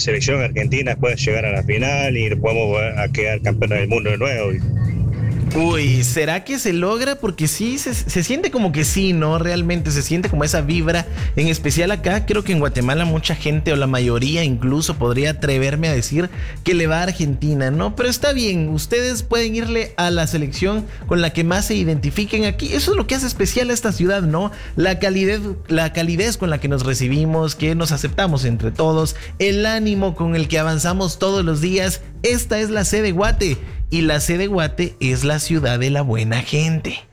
selección argentina pueda llegar a la final y podemos a quedar campeones del mundo de nuevo. Uy, ¿será que se logra? Porque sí, se siente como que sí, ¿no? Realmente se siente como esa vibra. En especial acá, creo que en Guatemala mucha gente, o la mayoría incluso, podría atreverme a decir que le va a Argentina, ¿no? Pero está bien, ustedes pueden irle a la selección con la que más se identifiquen aquí. Eso es lo que hace especial a esta ciudad, ¿no? La calidez con la que nos recibimos, que nos aceptamos entre todos, el ánimo con el que avanzamos todos los días. Esta es la C de Guate. Y la C de Guate es la ciudad de la buena gente.